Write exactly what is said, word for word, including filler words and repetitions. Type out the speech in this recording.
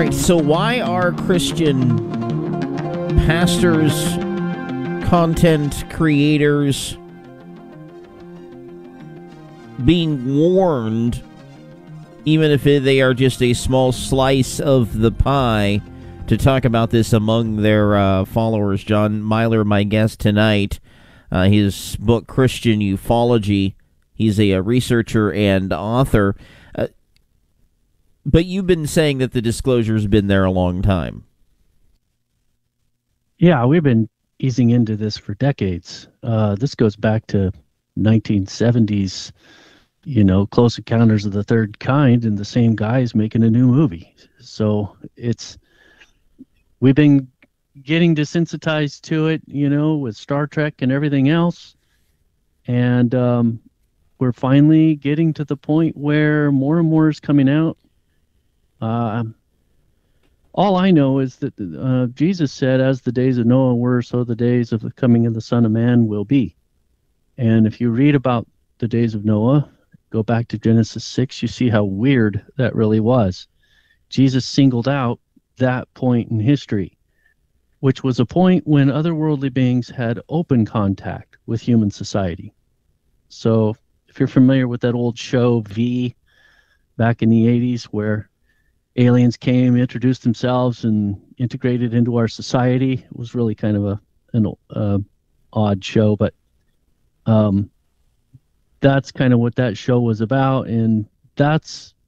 right, so why are Christian pastors, content creators being warned, even if they are just a small slice of the pie, to talk about this among their uh, followers? John Myler, my guest tonight, uh, his book, Christian Ufology. He's a, a researcher and author. Uh, but you've been saying that the disclosure's been there a long time. Yeah, we've been easing into this for decades. Uh, this goes back to nineteen seventies, you know, Close Encounters of the Third Kind, and the same guy's making a new movie. So it's, we've been getting desensitized to it, you know, with Star Trek and everything else. And um, we're finally getting to the point where more and more is coming out. Uh, all I know is that uh, Jesus said, as the days of Noah were, so the days of the coming of the Son of Man will be. And if you read about the days of Noah, go back to Genesis six, you see how weird that really was. Jesus singled out that point in history, which was a point when otherworldly beings had open contact with human society. So if you're familiar with that old show V back in the eighties, where aliens came, introduced themselves, and integrated into our society, it was really kind of a an uh, odd show, but um, that's kind of what that show was about. And that's